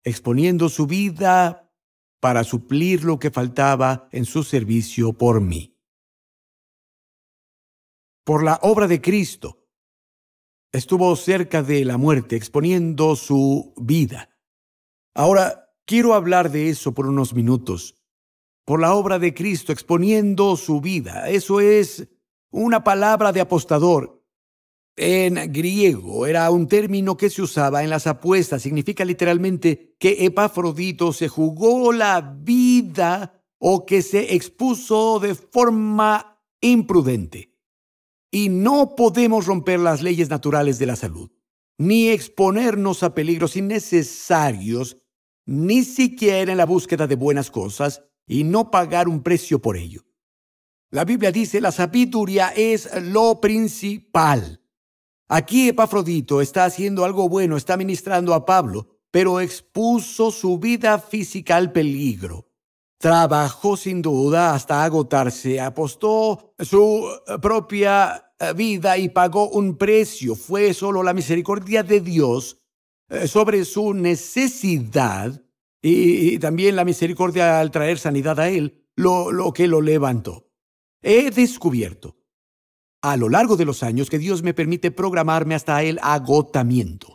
exponiendo su vida para suplir lo que faltaba en su servicio por mí. Por la obra de Cristo, estuvo cerca de la muerte, exponiendo su vida. Ahora, quiero hablar de eso por unos minutos. Por la obra de Cristo, exponiendo su vida. Eso es una palabra de apostador. En griego era un término que se usaba en las apuestas. Significa literalmente que Epafrodito se jugó la vida o que se expuso de forma imprudente. Y no podemos romper las leyes naturales de la salud, ni exponernos a peligros innecesarios, ni siquiera en la búsqueda de buenas cosas, y no pagar un precio por ello. La Biblia dice, la sabiduría es lo principal. Aquí Epafrodito está haciendo algo bueno, está ministrando a Pablo, pero expuso su vida física al peligro. Trabajó sin duda hasta agotarse, apostó su propia vida y pagó un precio. Fue solo la misericordia de Dios sobre su necesidad y también la misericordia al traer sanidad a él, lo que lo levantó. He descubierto a lo largo de los años que Dios me permite programarme hasta el agotamiento.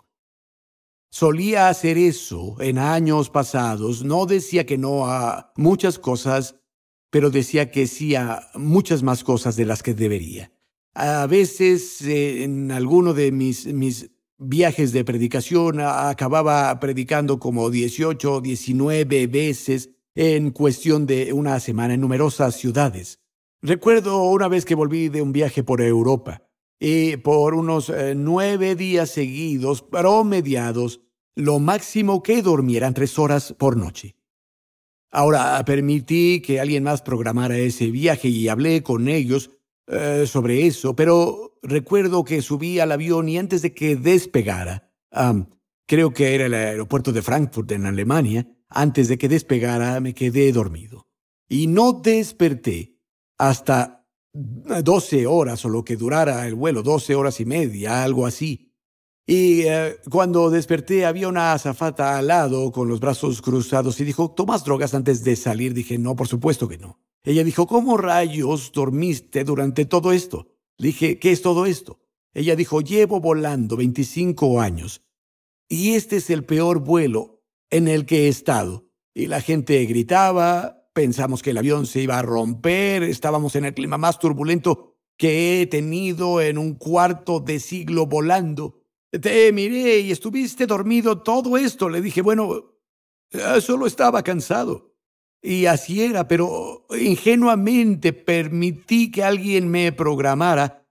Solía hacer eso en años pasados. No decía que no a muchas cosas, pero decía que sí a muchas más cosas de las que debería. A veces, en alguno de mis viajes de predicación, acababa predicando como 18 o 19 veces en cuestión de una semana en numerosas ciudades. Recuerdo una vez que volví de un viaje por Europa y por unos 9 días seguidos, promediados, lo máximo que dormí eran 3 horas por noche. Ahora, permití que alguien más programara ese viaje y hablé con ellos sobre eso, pero recuerdo que subí al avión y antes de que despegara, creo que era el aeropuerto de Frankfurt en Alemania, antes de que despegara me quedé dormido. Y no desperté hasta 12 horas o lo que durara el vuelo, 12 horas y media, algo así. Y cuando desperté había una azafata al lado con los brazos cruzados y dijo, ¿tomas drogas antes de salir? Dije, no, por supuesto que no. Ella dijo, ¿cómo rayos dormiste durante todo esto? Le dije, ¿qué es todo esto? Ella dijo, llevo volando 25 años y este es el peor vuelo en el que he estado. Y la gente gritaba, pensamos que el avión se iba a romper, estábamos en el clima más turbulento que he tenido en un cuarto de siglo volando. Te miré y estuviste dormido todo esto. Le dije, bueno, solo estaba cansado. Y así era, pero ingenuamente permití que alguien me programara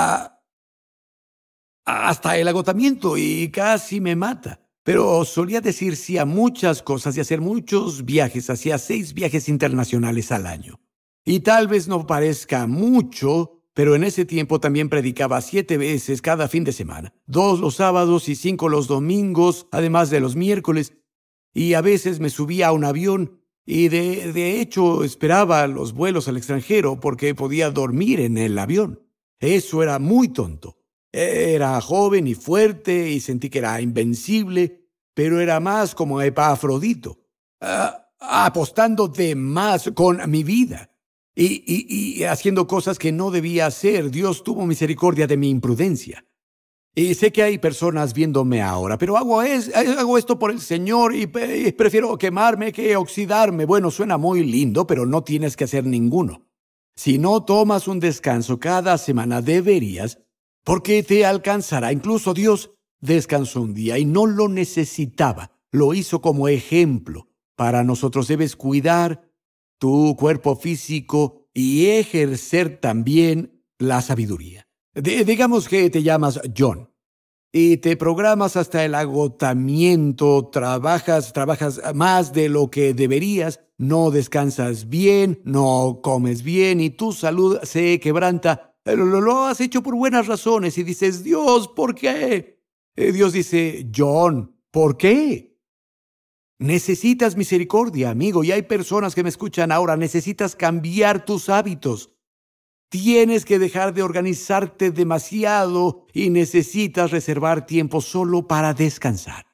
hasta el agotamiento y casi me mata. Pero solía decir sí a muchas cosas y hacer muchos viajes. Hacía 6 viajes internacionales al año. Y tal vez no parezca mucho, pero en ese tiempo también predicaba 7 veces cada fin de semana. 2 los sábados y 5 los domingos, además de los miércoles. Y a veces me subía a un avión y de hecho esperaba los vuelos al extranjero porque podía dormir en el avión. Eso era muy tonto. Era joven y fuerte y sentí que era invencible, pero era más como Epafrodito, apostando de más con mi vida. Y haciendo cosas que no debía hacer. Dios tuvo misericordia de mi imprudencia. Y sé que hay personas viéndome ahora, pero hago esto por el Señor y prefiero quemarme que oxidarme. Bueno, suena muy lindo, pero no tienes que hacer ninguno. Si no tomas un descanso cada semana, deberías, porque te alcanzará. Incluso Dios descansó un día y no lo necesitaba. Lo hizo como ejemplo. Para nosotros debes cuidar tu cuerpo físico y ejercer también la sabiduría. Digamos que te llamas John y te programas hasta el agotamiento, trabajas más de lo que deberías, no descansas bien, no comes bien y tu salud se quebranta. Lo has hecho por buenas razones y dices, Dios, ¿por qué? Dios dice, John, ¿por qué? Necesitas misericordia, amigo, y hay personas que me escuchan ahora. Necesitas cambiar tus hábitos. Tienes que dejar de organizarte demasiado y necesitas reservar tiempo solo para descansar.